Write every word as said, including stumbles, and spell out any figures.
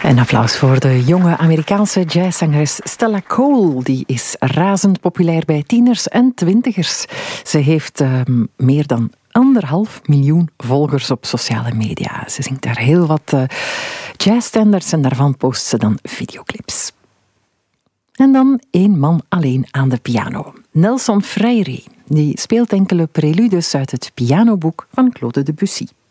Een applaus voor de jonge Amerikaanse jazzzangeres Stella Cole. Die is razend populair bij tieners en twintigers. Ze heeft uh, meer dan anderhalf miljoen volgers op sociale media. Ze zingt daar heel wat uh, jazzstandards en daarvan post ze dan videoclips. En dan één man alleen aan de piano. Nelson Freire. Die speelt enkele preludes uit het pianoboek van Claude Debussy.